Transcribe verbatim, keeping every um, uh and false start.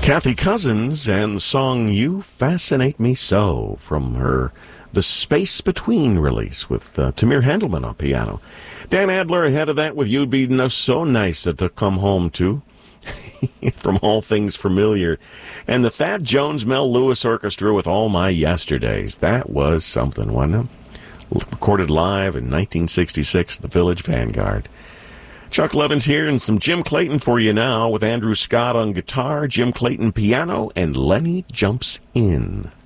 Kathy Cousins and the song You Fascinate Me So from her The Space Between release with uh, Tamir Handelman on piano. Dan Adler ahead of that with You'd Be No So Nice to Come Home To from All Things Familiar. And the Thad Jones Mel Lewis Orchestra with All My Yesterdays. That was something, wasn't it? Recorded live in nineteen sixty-six at the Village Vanguard. Chuck Levin's here and some Jim Clayton for you now with Andrew Scott on guitar, Jim Clayton piano, and Lenny Jumps In.